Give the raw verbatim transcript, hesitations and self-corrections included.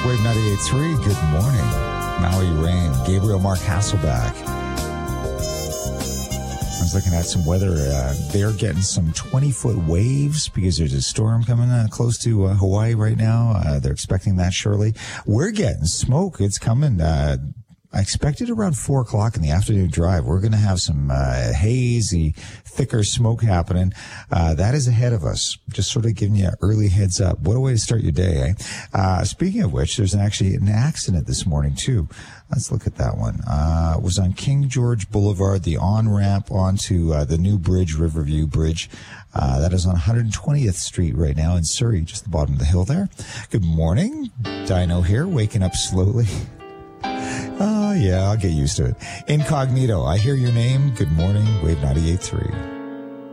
Wave ninety-eight point three, good morning. Maui rain. Gabriel Mark Hasselback. I was looking at some weather. Uh, they're getting some twenty-foot waves because there's a storm coming uh, close to uh, Hawaii right now. Uh, they're expecting that shortly. We're getting smoke. It's coming. Uh, I expected around four o'clock in the afternoon drive. We're going to have some uh, hazy, thicker smoke happening. Uh, that is ahead of us. Just sort of giving you an early heads up. What a way to start your day, eh? Uh, speaking of which, there's an, actually an accident this morning, too. Let's look at that one. Uh, it was on King George Boulevard, the on-ramp onto uh, the new bridge, Riverview Bridge. Uh, that is on one hundred twentieth Street right now in Surrey, just the bottom of the hill there. Good morning. Dino here, waking up slowly. Oh, yeah, I'll get used to it. Incognito, I hear your name. Good morning, Wave ninety-eight point three.